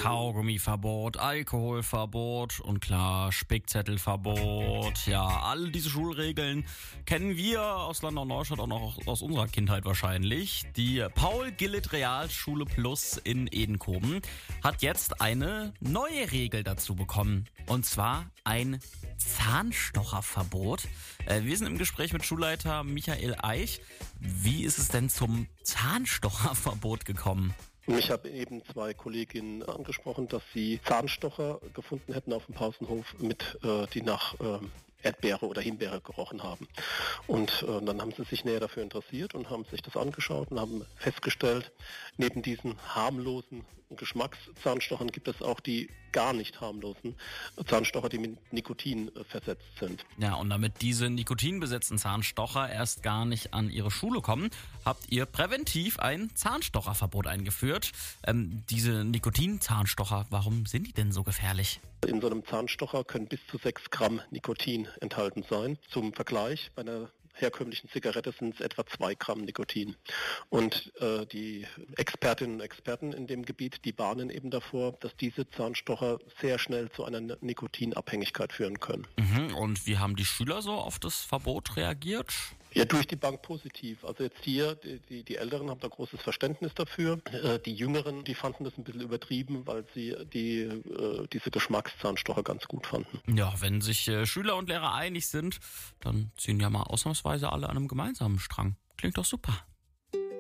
Kaugummiverbot, Alkoholverbot und klar, Spickzettelverbot. Ja, all diese Schulregeln kennen wir aus Landau Neustadt auch noch aus unserer Kindheit wahrscheinlich. Die Paul-Gillet-Realschule Plus in Edenkoben hat jetzt eine neue Regel dazu bekommen. Und zwar ein Zahnstocherverbot. Wir sind im Gespräch mit Schulleiter Michael Eich. Wie ist es denn zum Zahnstocherverbot gekommen? Ich habe eben 2 Kolleginnen angesprochen, dass sie Zahnstocher gefunden hätten auf dem Pausenhof, die nach Erdbeere oder Himbeere gerochen haben. Und dann haben sie sich näher dafür interessiert und haben sich das angeschaut und haben festgestellt, neben diesen harmlosen Geschmackszahnstochern gibt es auch die gar nicht harmlosen Zahnstocher, die mit Nikotin versetzt sind. Ja, und damit diese nikotinbesetzten Zahnstocher erst gar nicht an ihre Schule kommen, habt ihr präventiv ein Zahnstocherverbot eingeführt. Diese Nikotinzahnstocher, warum sind die denn so gefährlich? In so einem Zahnstocher können bis zu 6 Gramm Nikotin enthalten sein. Zum Vergleich, bei einer herkömmlichen Zigarette sind es etwa 2 Gramm Nikotin. Und die Expertinnen und Experten in dem Gebiet, die warnen eben davor, dass diese Zahnstocher sehr schnell zu einer Nikotinabhängigkeit führen können. Und wie haben die Schüler so auf das Verbot reagiert? Ja, durch die Bank positiv. Also jetzt hier, die Älteren haben da großes Verständnis dafür. Die Jüngeren, die fanden das ein bisschen übertrieben, weil sie diese Geschmackszahnstocher ganz gut fanden. Ja, wenn sich Schüler und Lehrer einig sind, dann ziehen ja mal ausnahmsweise alle an einem gemeinsamen Strang. Klingt doch super.